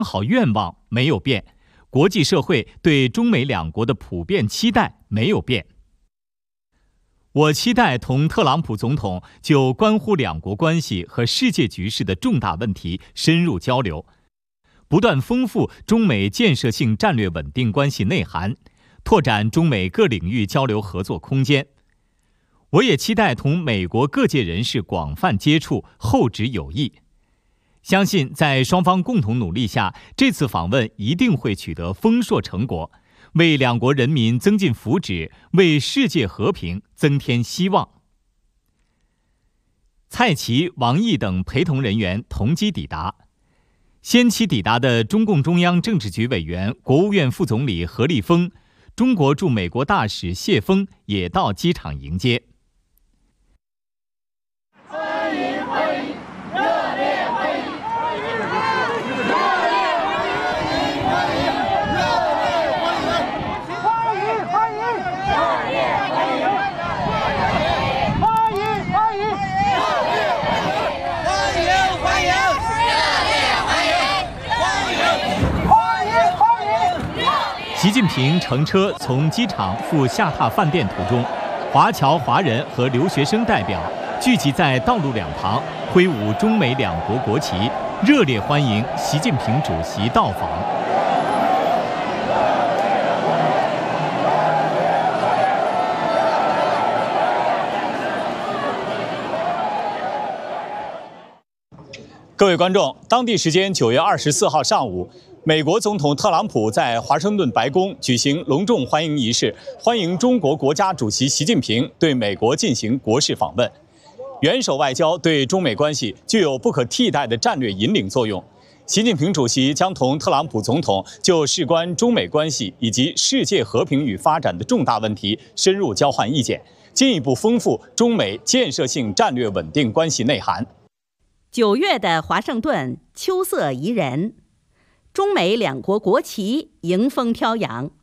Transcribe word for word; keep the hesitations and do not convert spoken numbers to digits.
好愿望没有变，国际社会对中美两国的普遍期待没有变。我期待同特朗普总统就关乎两国关系和世界局势的重大问题深入交流，不断丰富中美建设性战略稳定关系内涵，拓展中美各领域交流合作空间。我也期待同美国各界人士广泛接触，厚植友谊。相信在双方共同努力下，这次访问一定会取得丰硕成果，为两国人民增进福祉，为世界和平增添希望。蔡奇、王毅等陪同人员同机抵达。先期抵达的中共中央政治局委员、国务院副总理何立峰、中国驻美国大使谢锋也到机场迎接。 欢迎欢迎，热烈欢迎！热烈欢迎！欢迎！热烈欢迎！欢迎欢迎！热烈欢迎！欢迎欢迎！热烈欢迎！欢迎欢迎！热烈欢迎！欢迎欢迎！ 习近平乘车从机场赴下榻饭店途中，华侨华人和留学生代表聚集在道路两旁，挥舞中美两国国旗，热烈欢迎习近平主席到访。各位观众，当地时间九月二十四号上午，美国总统特朗普在华盛顿白宫举行隆重欢迎仪式，欢迎中国国家主席习近平对美国进行国事访问。元首外交对中美关系具有不可替代的战略引领作用。习近平主席将同特朗普总统就事关中美关系以及世界和平与发展的重大问题深入交换意见，进一步丰富中美建设性战略稳定关系内涵。 九月的华盛顿秋色宜人，中美两国国旗迎风飘扬。